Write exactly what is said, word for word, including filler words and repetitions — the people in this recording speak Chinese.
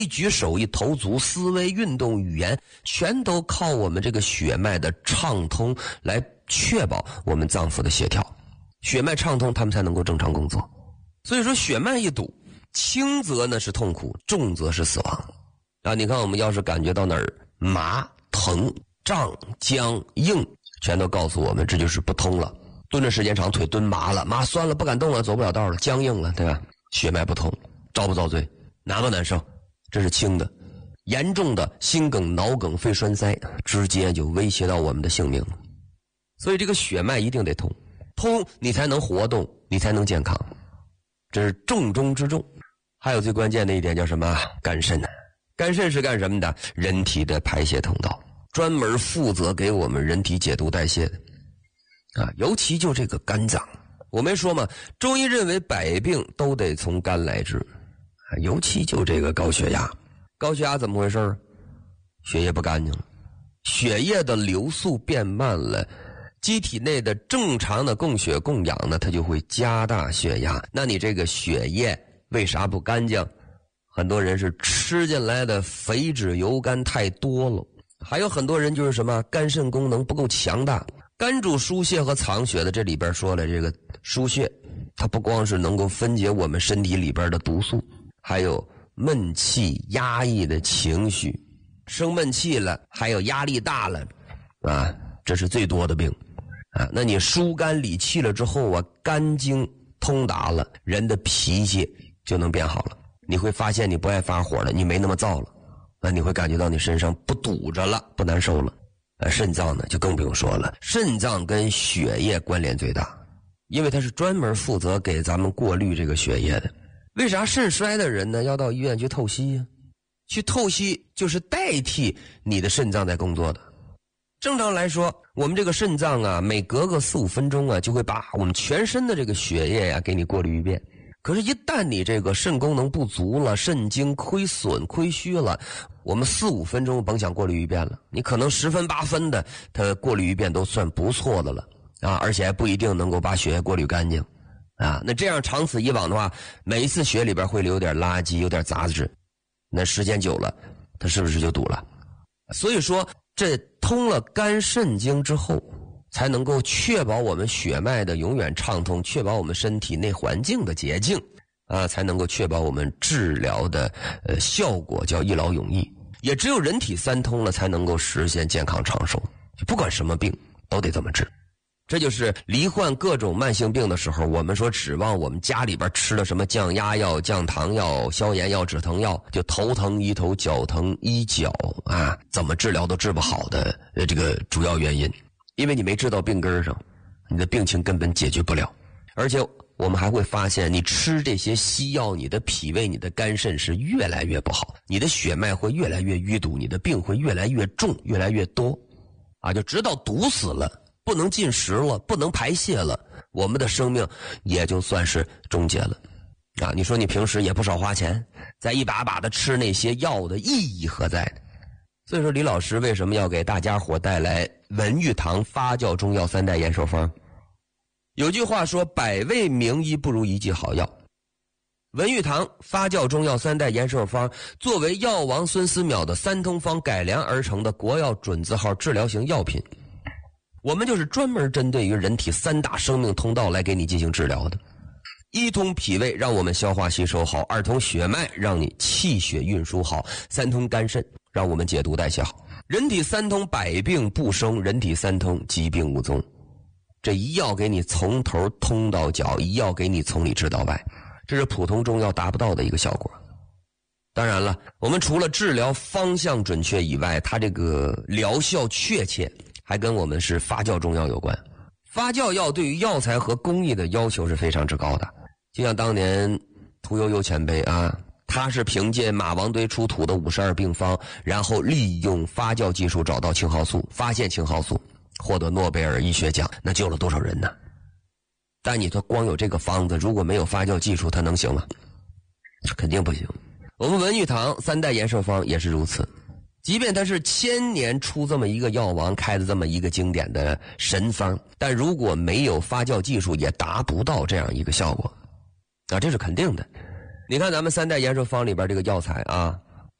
一举手一投足，思维、运动、语言，全都靠我们这个血脉的畅通来确保我们脏腑的协调。血脉畅通，他们才能够正常工作。所以说血脉一堵，轻则呢是痛苦，重则是死亡。啊，你看我们要是感觉到哪儿麻、疼、胀、僵、硬，全都告诉我们这就是不通了。蹲着时间长，腿蹲麻了，麻酸了，不敢动了，走不了道了，僵硬了，对吧？血脉不通，遭不遭罪？难不难受？这是轻的。严重的心梗、脑梗、肺栓塞，直接就威胁到我们的性命了。所以这个血脉一定得通，通你才能活动，你才能健康，这是重中之重。还有最关键的一点叫什么？肝肾。肝肾是干什么的？人体的排泄通道，专门负责给我们人体解毒代谢的啊。尤其就这个肝脏，我没说嘛，中医认为百病都得从肝来治，尤其就这个高血压。高血压怎么回事？血液不干净了，血液的流速变慢了，机体内的正常的供血供氧呢，它就会加大血压。那你这个血液为啥不干净？很多人是吃进来的肥脂油甘太多了，还有很多人就是什么肝肾功能不够强大。肝主输血和藏血的，这里边说了，这个输血它不光是能够分解我们身体里边的毒素，还有闷气、压抑的情绪，生闷气了，还有压力大了啊，这是最多的病啊。那你疏肝理气了之后啊，肝经通达了，人的脾气就能变好了。你会发现你不爱发火了，你没那么燥了，那你会感觉到你身上不堵着了，不难受了。呃，肾脏呢就更不用说了，肾脏跟血液关联最大，因为它是专门负责给咱们过滤这个血液的。为啥肾衰的人呢要到医院去透析呀？去透析就是代替你的肾脏在工作的。正常来说，我们这个肾脏啊，每隔个四五分钟啊，就会把我们全身的这个血液呀、啊、给你过滤一遍。可是，一旦你这个肾功能不足了，肾精亏损、亏虚了，我们四五分钟甭想过滤一遍了，你可能十分八分的，它过滤一遍都算不错的了啊，而且还不一定能够把血液过滤干净啊。那这样长此以往的话，每一次血里边会留点垃圾、有点杂质，那时间久了，它是不是就堵了？所以说，这通了肝肾经之后，才能够确保我们血脉的永远畅通，确保我们身体内环境的洁净啊，才能够确保我们治疗的呃效果叫一劳永逸。也只有人体三通了，才能够实现健康长寿。不管什么病都得这么治。这就是罹患各种慢性病的时候，我们说指望我们家里边吃了什么降压药、降糖药、消炎药、止疼药，就头疼医头，脚疼医脚啊，怎么治疗都治不好的呃这个主要原因。因为你没治到病根上，你的病情根本解决不了。而且我们还会发现，你吃这些西药，你的脾胃、你的肝肾是越来越不好，你的血脉会越来越淤堵，你的病会越来越重，越来越多啊，就直到堵死了，不能进食了，不能排泄了，我们的生命也就算是终结了啊。你说你平时也不少花钱，再一把把的吃那些药的意义何在呢？所以说李老师为什么要给大家伙带来文玉堂发酵中药三代延寿方？有句话说，百味名医不如一剂好药。文玉堂发酵中药三代延寿方作为药王孙思邈的三通方改良而成的国药准字号治疗型药品，我们就是专门针对于人体三大生命通道来给你进行治疗的。一通脾胃，让我们消化吸收好；二通血脉，让你气血运输好；三通肝肾，让我们解毒代谢好。人体三通，百病不生；人体三通，疾病无踪。这一药给你从头通到脚，一药给你从里治到外，这是普通中药达不到的一个效果。当然了，我们除了治疗方向准确以外，它这个疗效确切还跟我们是发酵中药有关。发酵药对于药材和工艺的要求是非常之高的。就像当年屠呦呦前辈啊，他是凭借马王堆出土的五十二病方，然后利用发酵技术找到青蒿素，发现青蒿素，获得诺贝尔医学奖，那救了多少人呢？但你说光有这个方子，如果没有发酵技术，它能行吗？肯定不行。我们文玉堂三代延寿方也是如此，即便它是千年出这么一个药王开的这么一个经典的神方，但如果没有发酵技术，也达不到这样一个效果啊，这是肯定的。你看咱们三代延寿方里边这个药材啊，